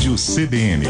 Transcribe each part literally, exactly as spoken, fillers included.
Rádio C B N.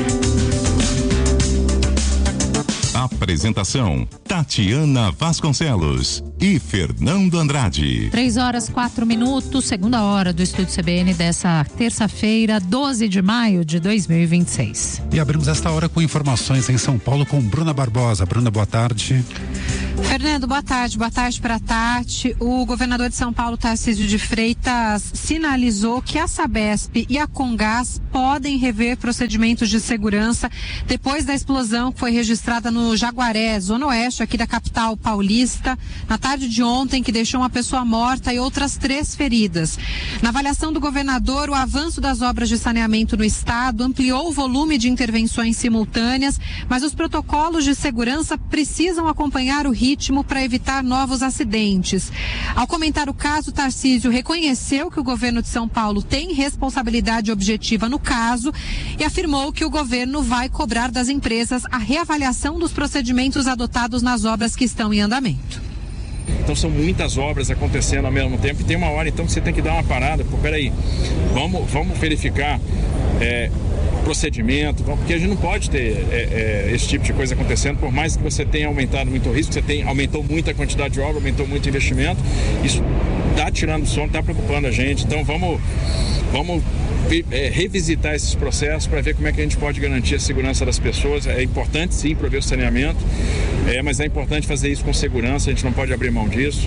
Apresentação: Tatiana Vasconcelos e Fernando Andrade. Três horas, quatro minutos, segunda hora do Estúdio C B N dessa terça-feira, doze de maio de dois mil e vinte e seis. E abrimos esta hora com informações em São Paulo com Bruna Barbosa. Bruna, boa tarde. Fernando, boa tarde. Boa tarde para a Tati. O governador de São Paulo, Tarcísio de Freitas, sinalizou que a Sabesp e a Comgás podem rever procedimentos de segurança depois da explosão que foi registrada no Jaguaré, zona oeste aqui da capital paulista, na tarde de ontem, que deixou uma pessoa morta e outras três feridas. Na avaliação do governador, o avanço das obras de saneamento no estado ampliou o volume de intervenções simultâneas, mas os protocolos de segurança precisam acompanhar o ritmo para evitar novos acidentes. Ao comentar o caso, Tarcísio reconheceu que o governo de São Paulo tem responsabilidade objetiva no caso e afirmou que o governo vai cobrar das empresas a reavaliação dos procedimentos adotados nas obras que estão em andamento. Então são muitas obras acontecendo ao mesmo tempo e tem uma hora então que você tem que dar uma parada. Pô, peraí, vamos, vamos verificar é, procedimento, porque a gente não pode ter é, é, esse tipo de coisa acontecendo, por mais que você tenha aumentado muito o risco, você tem, aumentou muito a quantidade de obra, aumentou muito o investimento, isso está tirando o sono, está preocupando a gente. Então vamos, vamos é, revisitar esses processos para ver como é que a gente pode garantir a segurança das pessoas. É importante sim prover o saneamento, é, mas é importante fazer isso com segurança, a gente não pode abrir mão disso.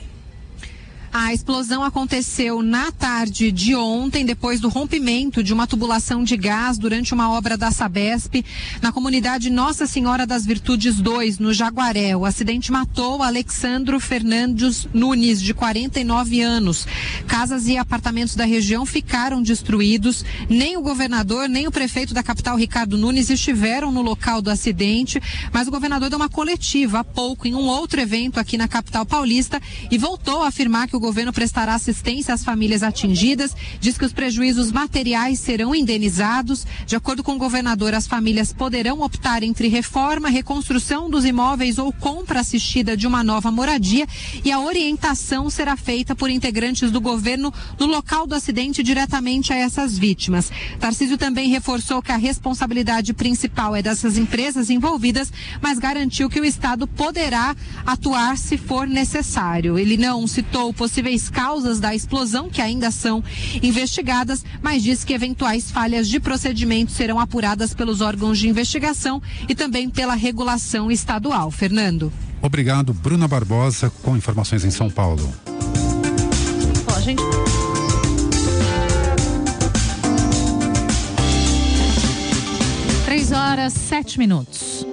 A explosão aconteceu na tarde de ontem, depois do rompimento de uma tubulação de gás durante uma obra da Sabesp, na comunidade Nossa Senhora das Virtudes dois, no Jaguaré. O acidente matou Alexandro Fernandes Nunes, de quarenta e nove anos. Casas e apartamentos da região ficaram destruídos. Nem o governador, nem o prefeito da capital, Ricardo Nunes, estiveram no local do acidente, mas o governador deu uma coletiva há pouco em um outro evento aqui na capital paulista e voltou a afirmar que o O governo prestará assistência às famílias atingidas, diz que os prejuízos materiais serão indenizados. De acordo com o governador, as famílias poderão optar entre reforma, reconstrução dos imóveis ou compra assistida de uma nova moradia, e a orientação será feita por integrantes do governo no local do acidente diretamente a essas vítimas. Tarcísio também reforçou que a responsabilidade principal é dessas empresas envolvidas, mas garantiu que o Estado poderá atuar se for necessário. Ele não citou possíveis causas da explosão, que ainda são investigadas, mas diz que eventuais falhas de procedimento serão apuradas pelos órgãos de investigação e também pela regulação estadual. Fernando. Obrigado, Bruna Barbosa, com informações em São Paulo. Bom, gente... Três horas, sete minutos.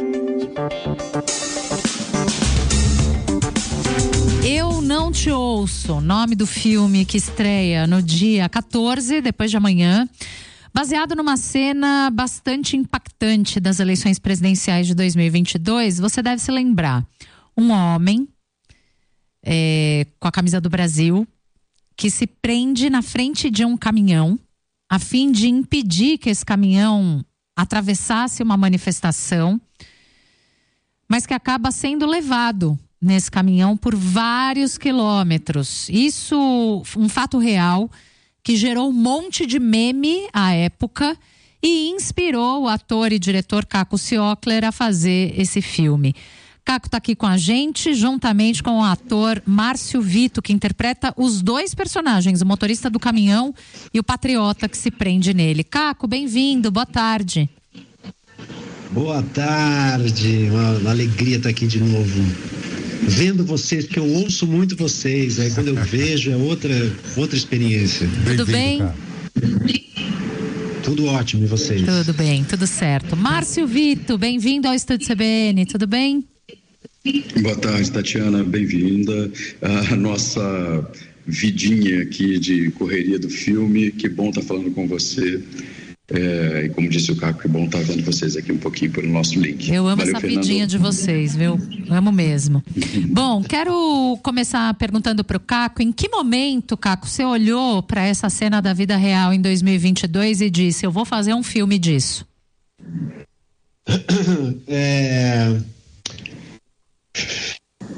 Eu Não Te Ouço, nome do filme que estreia no dia quatorze, depois de amanhã, baseado numa cena bastante impactante das eleições presidenciais de dois mil e vinte e dois. Você deve se lembrar, um homem é, com a camisa do Brasil que se prende na frente de um caminhão a fim de impedir que esse caminhão atravessasse uma manifestação, mas que acaba sendo levado nesse caminhão por vários quilômetros. Isso, um fato real que gerou um monte de meme à época e inspirou o ator e diretor Caco Ciocler a fazer esse filme. Caco está aqui com a gente, juntamente com o ator Márcio Vito, que interpreta os dois personagens, o motorista do caminhão e o patriota que se prende nele. Caco, bem-vindo, boa tarde. Boa tarde, uma, uma alegria estar aqui de novo. Vendo vocês, porque eu ouço muito vocês, aí quando eu vejo é outra, outra experiência. Tudo bem? Tudo ótimo, e vocês? Tudo bem, tudo certo. Márcio Vito, bem-vindo ao Estúdio C B N, tudo bem? Boa tarde, Tatiana, bem-vinda. A nossa vidinha aqui de correria do filme, que bom estar falando com você. É, e como disse o Caco, que bom estar vendo vocês aqui um pouquinho pelo nosso link. Eu amo Valeu, essa Fernando. vidinha de vocês, viu? Amo mesmo. Bom, quero começar perguntando para o Caco, em que momento, Caco, você olhou para essa cena da vida real em dois mil e vinte e dois e disse, eu vou fazer um filme disso? É...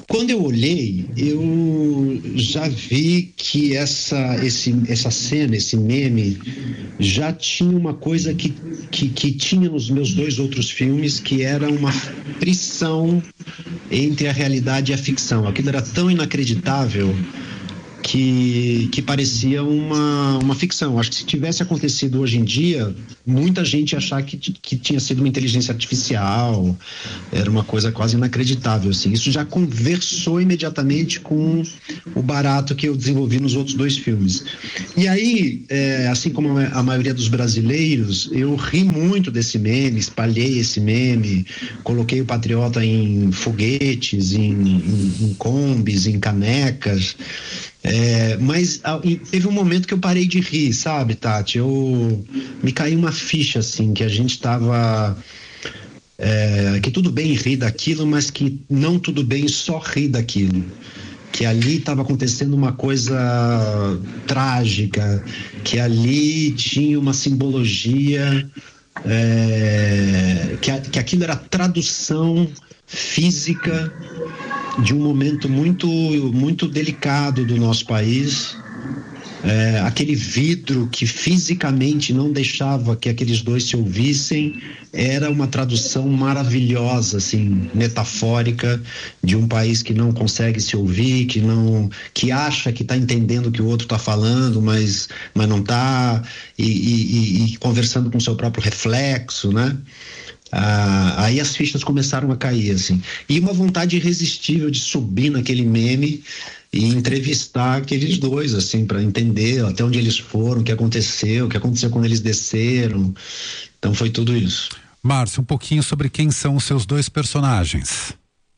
Quando eu olhei, eu já vi que essa, esse, essa cena, esse meme, já tinha uma coisa que, que, que tinha nos meus dois outros filmes, que era uma frição entre a realidade e a ficção. Aquilo era tão inacreditável que, que parecia uma, uma ficção. Acho que se tivesse acontecido hoje em dia, muita gente ia achar que, que tinha sido uma inteligência artificial, era uma coisa quase inacreditável, assim. Isso já conversou imediatamente com o barato que eu desenvolvi nos outros dois filmes. E aí, é, assim como a maioria dos brasileiros, eu ri muito desse meme, espalhei esse meme, coloquei o Patriota em foguetes, em, em, em combis, em canecas. É, mas teve um momento que eu parei de rir, sabe, Tati? Eu me caiu uma ficha, assim, que a gente tava... É, que tudo bem rir daquilo, mas que não tudo bem só rir daquilo. Que ali estava acontecendo uma coisa trágica, que ali tinha uma simbologia, é, que, a, que aquilo era tradução física de um momento muito, muito delicado do nosso país. É, aquele vidro que fisicamente não deixava que aqueles dois se ouvissem era uma tradução maravilhosa, assim, metafórica, de um país que não consegue se ouvir, que não, que acha que está entendendo o que o outro está falando, mas, mas não está, e, e, e conversando com o seu próprio reflexo, né? Ah, aí as fichas começaram a cair, assim, e uma vontade irresistível de subir naquele meme e entrevistar aqueles dois, assim, para entender até onde eles foram, o que aconteceu, o que aconteceu quando eles desceram. Então foi tudo isso. Márcio, um pouquinho sobre quem são os seus dois personagens.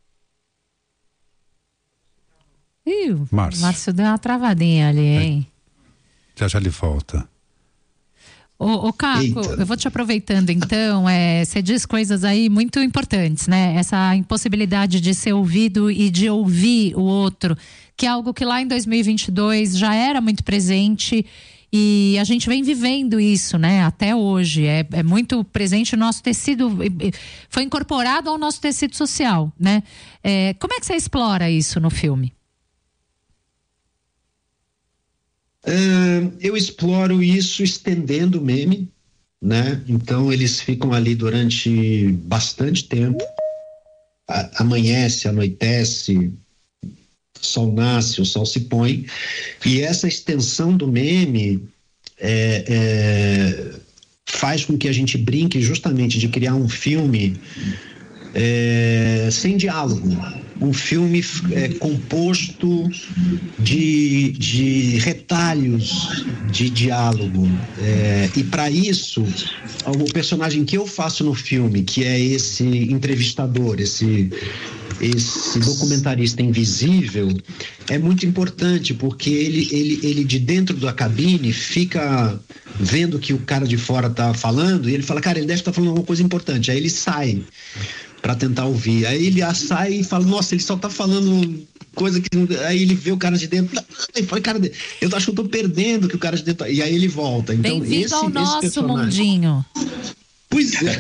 Ih, o Márcio. Márcio deu uma travadinha ali, hein? É. Já já lhe volta. Ô, ô Caco, Eita. eu vou te aproveitando então, é, você diz coisas aí muito importantes, né? Essa impossibilidade de ser ouvido e de ouvir o outro, que é algo que lá em dois mil e vinte e dois já era muito presente e a gente vem vivendo isso, né? Até hoje, é, é muito presente no nosso tecido, foi incorporado ao nosso tecido social, né? É, como é que você explora isso no filme? Uh, eu exploro isso estendendo o meme, né? Então eles ficam ali durante bastante tempo. A, amanhece, anoitece, o sol nasce, o sol se põe. E essa extensão do meme é, é, faz com que a gente brinque justamente de criar um filme é, sem diálogo. Um filme é, composto de, de retalhos de diálogo. É, e para isso, o personagem que eu faço no filme, que é esse entrevistador, esse, esse documentarista invisível, é muito importante, porque ele, ele, ele de dentro da cabine fica vendo que o cara de fora tá falando, e ele fala, cara, ele deve estar falando alguma coisa importante. Aí ele sai para tentar ouvir. Aí ele sai e fala, nossa, ele só tá falando coisa que... Aí ele vê o cara de dentro, foi cara de... eu acho que eu tô perdendo que o cara de dentro... E aí ele volta. Então, bem-vindo esse, ao esse nosso personagem... mundinho. Pois é.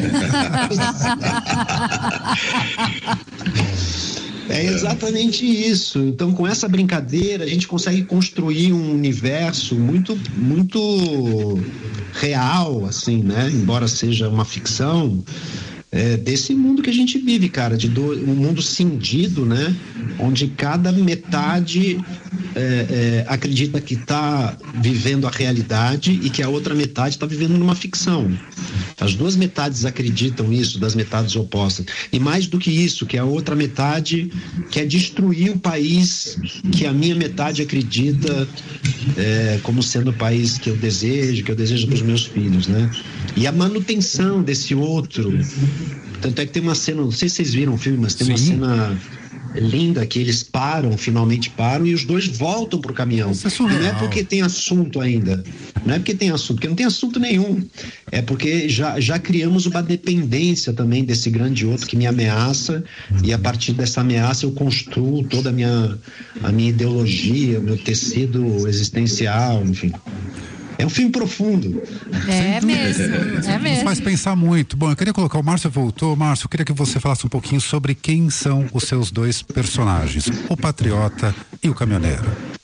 É exatamente isso. Então, com essa brincadeira, a gente consegue construir um universo muito, muito real, assim, né? Embora seja uma ficção... É, desse mundo que a gente vive, cara, de do, um mundo cindido, né? Onde cada metade é, é, acredita que está vivendo a realidade e que a outra metade está vivendo numa ficção. As duas metades acreditam isso, das metades opostas. E mais do que isso, que a outra metade quer destruir o país que a minha metade acredita é, como sendo o país que eu desejo, que eu desejo para os meus filhos, né? E a manutenção desse outro. Tanto é que tem uma cena, não sei se vocês viram o filme, mas tem Sim. uma cena linda que eles param, finalmente param, e os dois voltam pro caminhão. É e não é porque tem assunto ainda, não é porque tem assunto, porque não tem assunto nenhum. É porque já, já criamos uma dependência também desse grande outro que me ameaça, e a partir dessa ameaça eu construo toda a minha, a minha ideologia, o meu tecido existencial, enfim. É um filme profundo. É mesmo, é mesmo. faz pensar muito. Bom, eu queria colocar, o Márcio voltou. Márcio, eu queria que você falasse um pouquinho sobre quem são os seus dois personagens, o patriota e o caminhoneiro.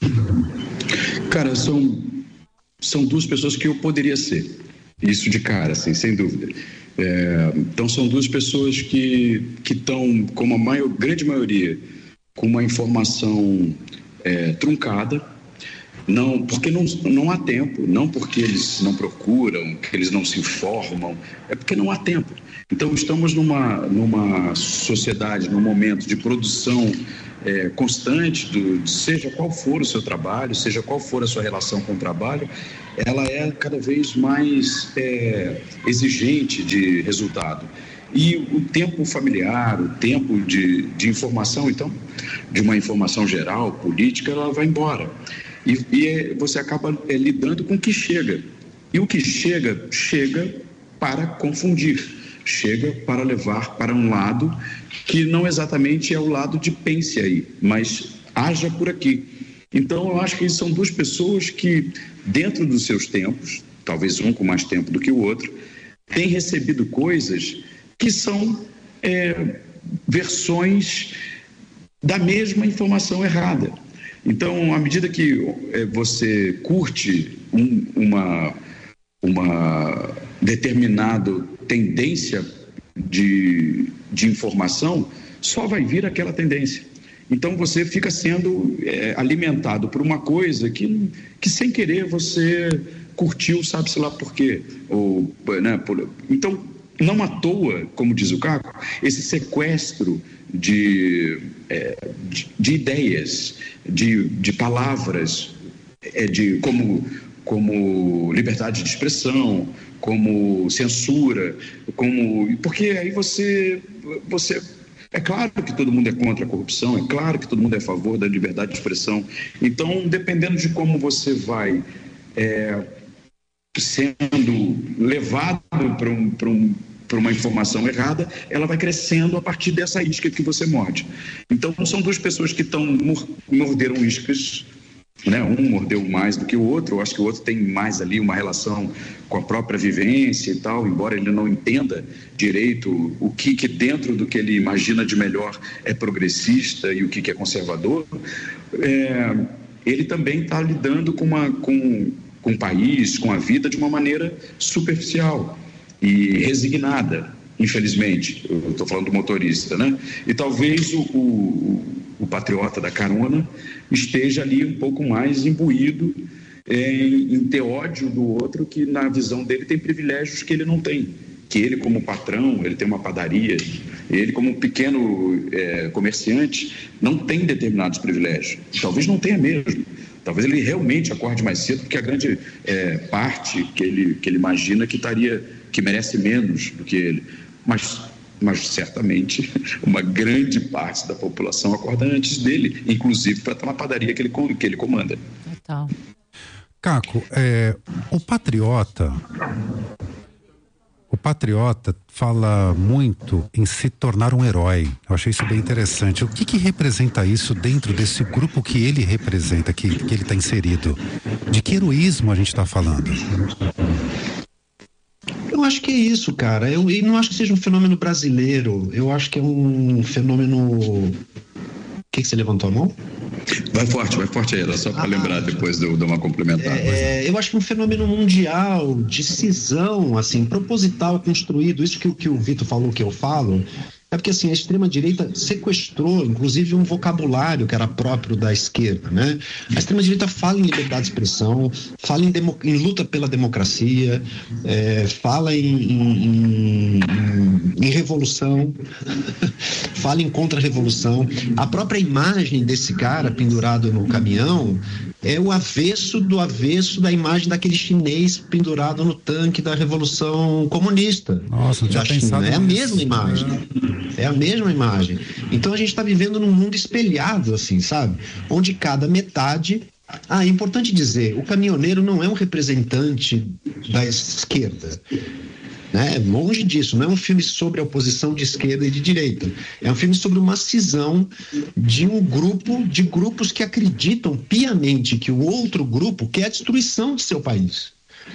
Cara, são, são duas pessoas que eu poderia ser. Isso de cara, assim, sem dúvida. É, então são duas pessoas que que estão, como a maior, grande maioria, com uma informação é, truncada, não, porque não, não há tempo, não porque eles não procuram, que eles não se informam, é porque não há tempo. Então estamos numa, numa sociedade, num momento de produção é, constante, do, seja qual for o seu trabalho, seja qual for a sua relação com o trabalho, ela é cada vez mais é, exigente de resultado. E o tempo familiar, o tempo de, de informação, então, de uma informação geral, política, ela vai embora. E, e é, você acaba é, lidando com o que chega. E o que chega, chega para confundir, chega para levar para um lado que não exatamente é o lado de pense aí, mas haja por aqui. Então, eu acho que são duas pessoas que, dentro dos seus tempos, talvez um com mais tempo do que o outro, têm recebido coisas que são é, versões da mesma informação errada. Então, à medida que é, você curte um, uma, uma determinada tendência de, de informação, só vai vir aquela tendência. Então você fica sendo é, alimentado por uma coisa que, que sem querer você curtiu, sabe-se lá por quê. Ou, né, por... Então, não à toa, como diz o Caco, esse sequestro de, é, de, de ideias, de, de palavras, é, de, como, como liberdade de expressão, como censura, como... porque aí você... você É claro que todo mundo é contra a corrupção, é claro que todo mundo é a favor da liberdade de expressão. Então, dependendo de como você vai é, sendo levado para um, para um, para uma informação errada, ela vai crescendo a partir dessa isca que você morde. Então, são duas pessoas que estão morderam iscas, né? Um mordeu mais do que o outro. Eu acho que o outro tem mais ali uma relação com a própria vivência e tal, embora ele não entenda direito o que, que dentro do que ele imagina de melhor é progressista e o que, que é conservador. É, ele também está lidando com, uma, com, com o país, com a vida de uma maneira superficial e resignada, infelizmente. Eu estou falando do motorista, né? E talvez o, o, o patriota da carona esteja ali um pouco mais imbuído em, em ter ódio do outro, que na visão dele tem privilégios que ele não tem. Que ele, como patrão, ele tem uma padaria, ele, como pequeno é, comerciante, não tem determinados privilégios. Talvez não tenha mesmo. Talvez ele realmente acorde mais cedo, porque a grande é, parte que ele, que ele imagina que estaria, que merece menos do que ele. Mas, mas certamente uma grande parte da população acorda antes dele, inclusive para estar na padaria que ele, que ele comanda. Total. Caco, é, o patriota, o patriota fala muito em se tornar um herói. Eu achei isso bem interessante. O que que representa isso dentro desse grupo que ele representa, que, que ele está inserido? De que heroísmo a gente está falando? Eu acho que é isso, cara. Eu, eu não acho que seja um fenômeno brasileiro. Eu acho que é um fenômeno... O que, que você levantou a mão? Vai forte, vai forte aí, só para ah, lembrar depois de uma complementar. É, eu acho que é um fenômeno mundial de cisão, assim, proposital, construído. Isso que, que o Vitor falou, que eu falo, é porque assim, a extrema-direita sequestrou, inclusive, um vocabulário que era próprio da esquerda, né? A extrema-direita fala em liberdade de expressão, fala em, demo, em luta pela democracia, é, fala em, em, em, em revolução, fala em contra-revolução. A própria imagem desse cara pendurado no caminhão é o avesso do avesso da imagem daquele chinês pendurado no tanque da Revolução Comunista. Nossa, não tinha pensado É a nisso. mesma imagem. É a mesma imagem. Então a gente está vivendo num mundo espelhado, assim, sabe? Onde cada metade... Ah, é importante dizer, o caminhoneiro não é um representante da esquerda. Né? Longe disso, não é um filme sobre a oposição de esquerda e de direita. É um filme sobre uma cisão de um grupo, de grupos que acreditam piamente que o outro grupo quer a destruição de seu país.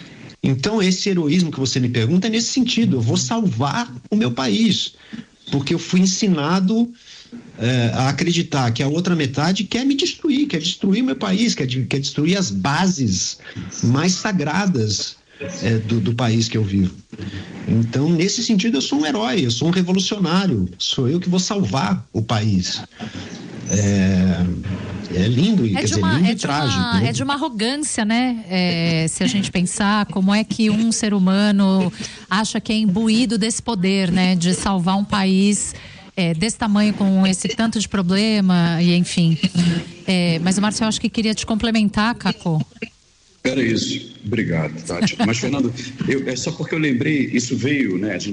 Então, esse heroísmo que você me pergunta é nesse sentido. Eu vou salvar o meu país, porque eu fui ensinado é, a acreditar que a outra metade quer me destruir, quer destruir o meu país, quer, quer destruir as bases mais sagradas é, do, do país que eu vivo. Então, nesse sentido, eu sou um herói, eu sou um revolucionário, sou eu que vou salvar o país. É, é lindo, é quer dizer, uma, lindo é e trágico. Uma, né? É de uma arrogância, né? É, se a gente pensar como é que um ser humano acha que é imbuído desse poder, né? De salvar um país é, desse tamanho, com esse tanto de problema, e enfim. É, mas o Márcio, eu acho que queria te complementar, Caco. Era isso. Obrigado, Tati. Mas, Fernando, eu, é só porque eu lembrei, isso veio, né? A gente